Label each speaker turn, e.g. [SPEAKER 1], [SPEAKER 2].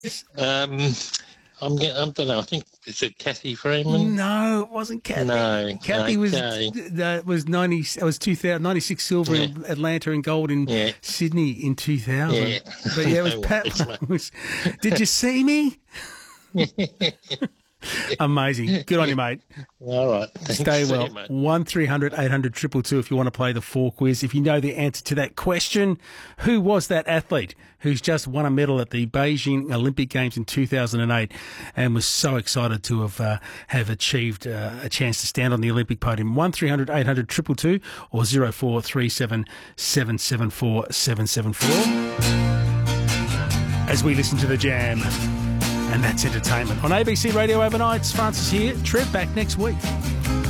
[SPEAKER 1] I don't know. I think is it Kathy Freeman?
[SPEAKER 2] No, it wasn't Kathy.
[SPEAKER 1] No.
[SPEAKER 2] Kathy was 90. It was 2000, 96 silver in Atlanta and gold in Sydney in 2000.
[SPEAKER 1] Yeah.
[SPEAKER 2] But yeah, it was Pat. Did you see me? Amazing. Good on you, mate.
[SPEAKER 1] All right. Thanks.
[SPEAKER 2] Stay well.
[SPEAKER 1] You, mate.
[SPEAKER 2] 1300 800 222 if you want to play the 4 quiz. If you know the answer to that question, who was that athlete who's just won a medal at the Beijing Olympic Games in 2008 and was so excited to have achieved a chance to stand on the Olympic podium? 1300 800 222 or 0437 774 774. As we listen to the Jam. And that's entertainment. On ABC Radio Overnights, Francis here. Trev back next week.